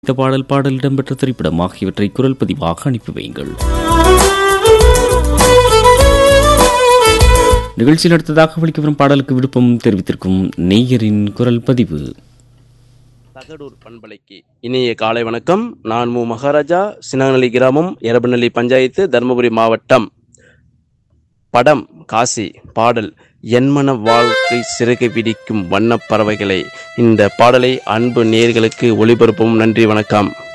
இந்த பாடல் இடம்பெற்ற திரைப்படம் ஆகியவற்றை குரல் பதிவாக அனுப்பி வையுங்கள். நிகழ்ச்சியில் அடுத்ததாக ஒலிக்க வரும் பாடலுக்கு விருப்பம் தெரிவித்திருக்கும் நேயரின் குரல் பதிவு. தகடூர் பண்பலைக்கு இனிய காலை வணக்கம். நான் மு மகாராஜா, சினநல்லி கிராமம், எரபநல்லி பஞ்சாயத்து, தருமபுரி மாவட்டம். படம் காசி, பாடல் என்மன வாழ்க்கை சிறகை பிடிக்கும் வண்ணப் பறவைகளை. இந்த பாடலை அன்பு நேயர்களுக்கு ஒளிபரப்பும். நன்றி, வணக்கம்.